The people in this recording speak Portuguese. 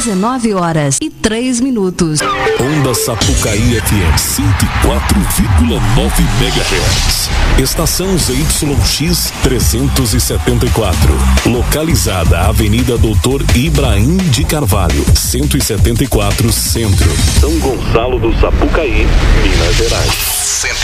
19h03. Onda Sapucaí FM 104,9 MHz. Estação ZYX 374. Localizada Avenida Doutor Ibrahim de Carvalho, 174 Centro, São Gonçalo do Sapucaí, Minas Gerais.